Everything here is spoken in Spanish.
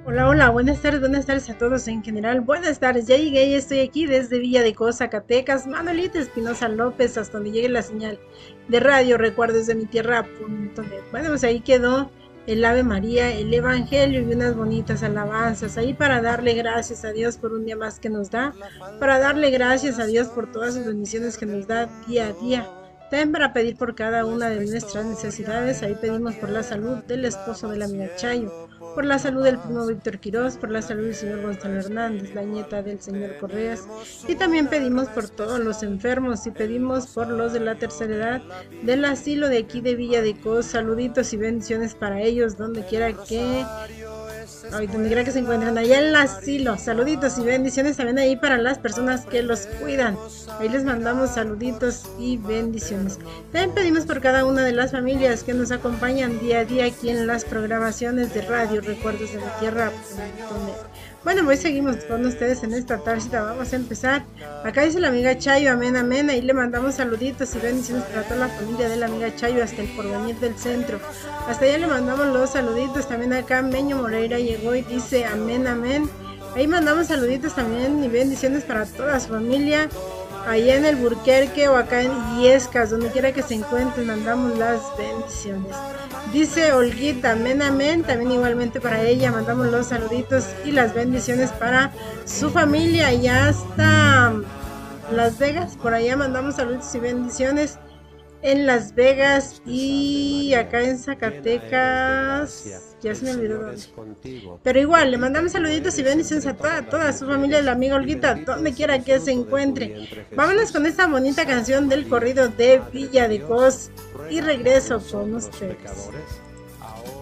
Hola, hola, buenas tardes a todos en general. Buenas tardes, ya llegué, ya estoy aquí desde Villa de Cos, Zacatecas, Manuelita Espinosa López, hasta donde llegue la señal de radio Recuerdos de mi tierra.net. Bueno, pues ahí quedó el Ave María, el Evangelio y unas bonitas alabanzas ahí para darle gracias a Dios por un día más que nos da, para darle gracias a Dios por todas sus bendiciones que nos da día a día. También para pedir por cada una de nuestras necesidades, ahí pedimos por la salud del esposo de la amiga Chayo, por la salud del primo Víctor Quirós, por la salud del señor Gonzalo Hernández, la nieta del señor Correas, y también pedimos por todos los enfermos y pedimos por los de la tercera edad del asilo de aquí de Villa de Cos. Saluditos y bendiciones para ellos donde quiera que se encuentren, allá en el asilo. Saluditos y bendiciones también ahí para las personas que los cuidan. Ahí les mandamos saluditos y bendiciones. También pedimos por cada una de las familias que nos acompañan día a día aquí en las programaciones de radio Recuerdos de la Tierra. Bueno, pues seguimos con ustedes en esta tardecita. Vamos a empezar. Acá dice la amiga Chayo, amén, amén. Ahí le mandamos saluditos y bendiciones para toda la familia de la amiga Chayo hasta el Porvenir del Centro. Hasta allá le mandamos los saluditos. También acá Meño Moreira llegó y dice amén, amén. Ahí mandamos saluditos también y bendiciones para toda su familia. Allá en el Burquerque o acá en Illescas, donde quiera que se encuentren, mandamos las bendiciones. Dice Olguita, amén, amén. También igualmente para ella mandamos los saluditos y las bendiciones para su familia. Y hasta Las Vegas, por allá mandamos saludos y bendiciones en Las Vegas y acá en Zacatecas. Ya se me olvidó dónde. Pero igual, le mandamos saluditos y bendiciones a toda su familia de la amiga Olguita, donde quiera que se encuentre. Vámonos con esta bonita canción del corrido de Villa de Cos y regreso con ustedes.